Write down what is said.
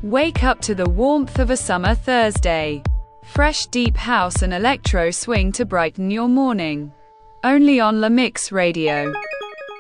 Wake up to the warmth of a summer Thursday. Fresh deep house and electro swing to brighten your morning. Only on La Mix Radio.